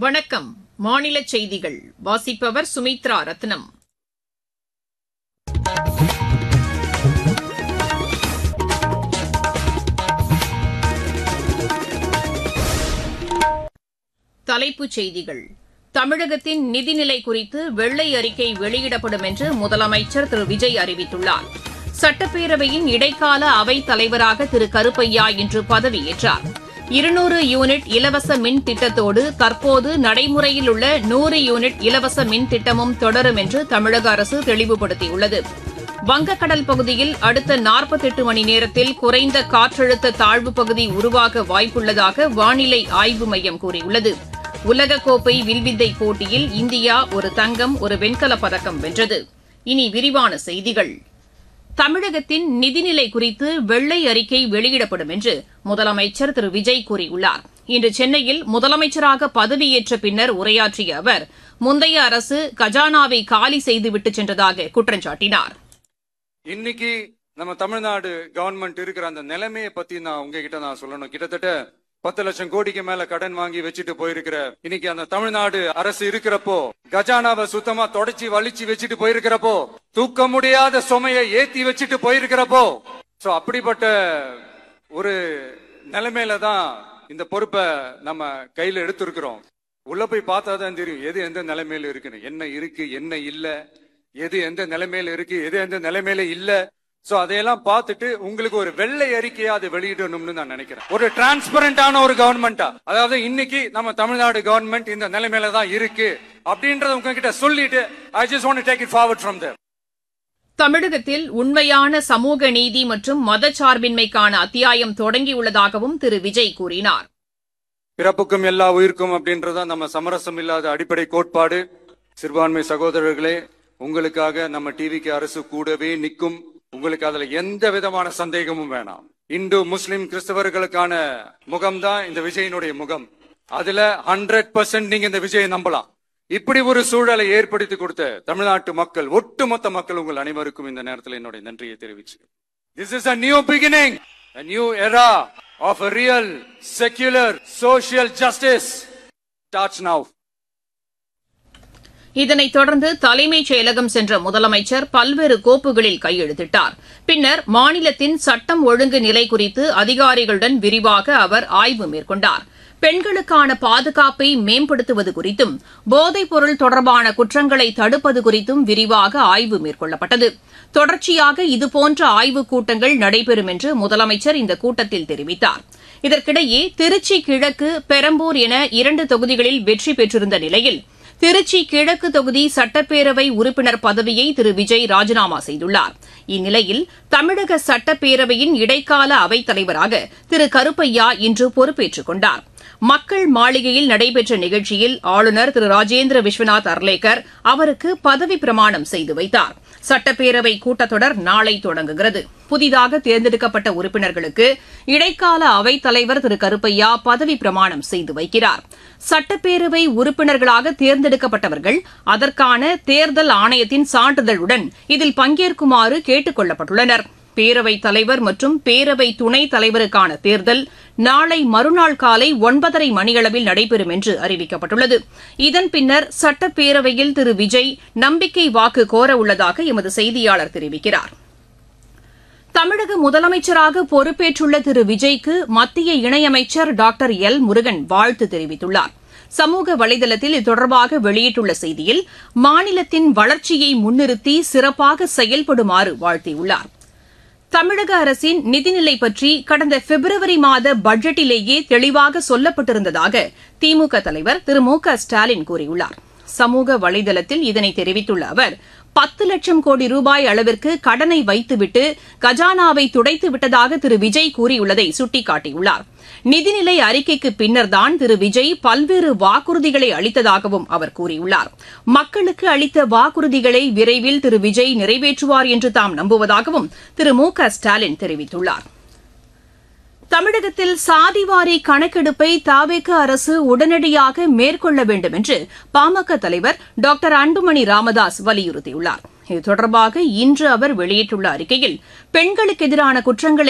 வணக்கம். மாநில செய்திகள் வாசிப்பவர் சுமித்ரா ரத்னம். தலைப்புச் செய்திகள். தமிழகத்தின் நிதிநிலை குறித்து வெள்ளை அறிக்கை வெளியிடப்படும் என்று முதலமைச்சர் திரு விஜய் அறிவித்துள்ளார். சட்டப்பேரவையின் இடைக்கால அவைத் தலைவராக திரு கருப்பையா இன்று பதவியேற்றார். 200 யூனிட் இலவச மின் திட்டத்தோடு தற்போது நடைமுறையில் உள்ள 100 யூனிட் இலவச மின் திட்டமும் தொடரும் என்று தமிழக அரசு தெளிவுபடுத்தியுள்ளது. வங்கக்கடல் பகுதியில் அடுத்த 48 மணி நேரத்தில் குறைந்த காற்றழுத்த தாழ்வுப் பகுதி உருவாக வாய்ப்புள்ளதாக வானிலை ஆய்வு மையம் கூறியுள்ளது. உலகக்கோப்பை வில்வித்தை போட்டியில் இந்தியா ஒரு தங்கம், ஒரு வெண்கலப் பதக்கம் வென்றது. இனி விரிவான செய்திகள். தமிழகத்தின் நிதிநிலை குறித்து வெள்ளை அறிக்கை வெளியிடப்படும் என்று முதலமைச்சர் திரு விஜய் கூறியுள்ளார். இன்று சென்னையில் முதலமைச்சராக பதவியேற்ற பின்னர் உரையாற்றிய அவர், முந்தைய அரசு கஜானாவை காலி செய்துவிட்டு சென்றதாக குற்றம் சாட்டினார். இன்னைக்கு நம்ம தமிழ்நாடு கவர்மெண்ட் இருக்கிற அந்த நிலைமையை பத்தி நான் உங்ககிட்ட சொல்லணும். கிட்டத்தட்ட 10 லட்சம் கோடிக்கு மேல கடன் வாங்கி வச்சுட்டு போயிருக்கிற இன்னைக்கு அந்த தமிழ்நாடு அரசு இருக்கிறப்போ, கஜானாவை சுத்தமா தொடச்சி வலிச்சு வச்சுட்டு போயிருக்கிறப்போ, தூக்க முடியாத சுமையை ஏத்தி வச்சுட்டு போயிருக்கிறப்போ, அப்படிப்பட்ட ஒரு நிலைமையில தான் இந்த பொறுப்பை நம்ம கையில எடுத்திருக்கிறோம். உள்ள போய் பார்த்தாதான் தெரியும் எது எந்த நிலைமையில இருக்குன்னு, என்ன இருக்கு என்ன இல்ல, எது எந்த நிலைமையில இருக்கு எது எந்த நிலைமையில இல்ல. அதையெல்லாம் பார்த்துட்டு உங்களுக்கு ஒரு வெள்ளை அறிக்கையா அதை வெளியிடணும்னு நான் நினைக்கிறேன். ஒரு டிரான்ஸ்பரண்டான ஒரு கவர்மெண்டா, அதாவது இன்னைக்கு நம்ம தமிழ்நாடு கவர்மெண்ட் இந்த நிலைமையில தான் இருக்கு அப்படின்றத உங்ககிட்ட சொல்லிட்டு I just want to take it forward from there. தமிழகத்தில் உண்மையான சமூக நீதி மற்றும் மதச்சார்பின்மைக்கான அத்தியாயம் தொடங்கியுள்ளதாகவும் திரு விஜய் கூறினார். பிறப்புக்கும் எல்லா உயிருக்கும் அப்படின்றத நம்ம சமரசம் இல்லாத அடிப்படை கோட்பாடு. சிறுபான்மை சகோதரர்களே, உங்களுக்காக நம்ம டிவிக்கு அரசு கூடவே நிற்கும். உங்களுக்கு அதுல எந்த விதமான சந்தேகமும் வேணாம். இந்து முஸ்லிம் கிறிஸ்தவர்களுக்கான முகம்தான் இந்த விஜயனுடைய முகம். அதுல 100% நீங்க இந்த விஜயை நம்பலாம். இப்படி ஒரு சூழலை ஏற்படுத்தி கொடுத்த தமிழ்நாட்டு மக்கள், ஒட்டுமொத்த மக்கள், உங்கள் அனைவருக்கும் இந்த நேரத்தில் என்னுடைய நன்றியை தெரிவிச்சு. This is a new beginning, a new era of a real secular social justice starts now. இதனைத் தொடர்ந்து தலைமைச் செயலகம் சென்ற முதலமைச்சர் பல்வேறு கோப்புகளில் கையெழுத்திட்டார். பின்னர் மாநிலத்தின் சட்டம் ஒழுங்கு நிலை குறித்து அதிகாரிகளுடன் விரிவாக அவர் ஆய்வு மேற்கொண்டார். பெண்களுக்கான பாதுகாப்பை மேம்படுத்துவது குறித்தும், போதைப் பொருள் தொடர்பான குற்றங்களை தடுப்பது குறித்தும் விரிவாக ஆய்வு மேற்கொள்ளப்பட்டது. தொடர்ச்சியாக இதுபோன்ற ஆய்வுக் கூட்டங்கள் நடைபெறும் என்று முதலமைச்சர் இந்த கூட்டத்தில் தெரிவித்தார். இதற்கிடையே திருச்சி கிழக்கு, பெரம்பூர் என 2 தொகுதிகளில் வெற்றி பெற்றிருந்த நிலையில் திருச்சி கிழக்கு தொகுதி சட்டப்பேரவை உறுப்பினர் பதவியை திரு விஜய் ராஜினாமா செய்துள்ளார். இந்நிலையில் தமிழக சட்டப்பேரவையின் இடைக்கால அவைத் தலைவராக திரு கருப்பையா இன்று பொறுப்பேற்றுக் கொண்டார். மக்கள் மாளிகையில் நடைபெற்ற நிகழ்ச்சியில் ஆளுநர் திரு ராஜேந்திர விஸ்வநாத் அர்லேக்கர் அவருக்கு பதவி பிரமாணம் செய்து வைத்தார். சட்டப்பேரவை கூட்டத்தொடர் நாளை தொடங்குகிறது. புதிதாக தேர்ந்தெடுக்கப்பட்ட உறுப்பினர்களுக்கு இடைக்கால அவைத் தலைவர் திரு கருப்பையா பதவி பிரமாணம் செய்து வைக்கிறார். சட்டப்பேரவை உறுப்பினர்களாக தேர்ந்தெடுக்கப்பட்டவர்கள் அதற்கான தேர்தல் ஆணையத்தின் சான்றிதழுடன் இதில் பங்கேற்குமாறு கேட்டுக் கொள்ளப்பட்டுள்ளனர். பேரவைத் தலைவர் மற்றும் பேரவை துணைத் தலைவருக்கான தேர்தல் நாளை மறுநாள் காலை 9:30 மணியளவில் நடைபெறும் என்று அறிவிக்கப்பட்டுள்ளது. இதன் பின்னர் சட்டப்பேரவையில் திரு விஜய் நம்பிக்கை வாக்கு கோரவுள்ளதாக எமது செய்தியாளர் தெரிவிக்கிறார். தமிழக முதலமைச்சராக பொறுப்பேற்றுள்ள திரு விஜய்க்கு மத்திய இணையமைச்சர் டாக்டர் எல் முருகன் வாழ்த்து தெரிவித்துள்ளார். சமூக வலைதளத்தில் இது தொடர்பாக வெளியிட்டுள்ள செய்தியில், மாநிலத்தின் வளர்ச்சியை முன்னிறுத்தி சிறப்பாக செயல்படுமாறு வாழ்த்தியுள்ளார். தமிழக அரசின் நிதிநிலை பற்றி கடந்த பிப்ரவரி மாத பட்ஜெட்டிலேயே தெளிவாக சொல்லப்பட்டிருந்ததாக திமுக தலைவர் திரு மு க ஸ்டாலின் கூறியுள்ளார். சமூக வலைதளத்தில் இதனை தெரிவித்துள்ள அவர், 10 லட்சம் கோடி ரூபாய் அளவிற்கு கடனை வைத்துவிட்டு கஜானாவை துடைத்து விட்டதாக திரு விஜய் கூறியுள்ளதை சுட்டிக்காட்டியுள்ளார். நிதிநிலை அறிக்கைக்கு பின்னர்தான் திரு விஜய் பல்வேறு வாக்குறுதிகளை அளித்ததாகவும் அவர் கூறியுள்ளார். மக்களுக்கு அளித்த வாக்குறுதிகளை விரைவில் திரு விஜய் நிறைவேற்றுவார் என்று தாம் நம்புவதாகவும் திரு மு க ஸ்டாலின் தெரிவித்துள்ளார். தமிழகத்தில் சாதிவாரி கணக்கெடுப்பை தவேக அரசு உடனடியாக மேற்கொள்ள வேண்டும் என்று பாமக தலைவர் டாக்டர் அன்புமணி ராமதாஸ் வலியுறுத்தியுள்ளார். இது தொடர்பாக இன்று அவர் வெளியிட்டுள்ள அறிக்கையில், பெண்களுக்கு எதிரான குற்றங்களை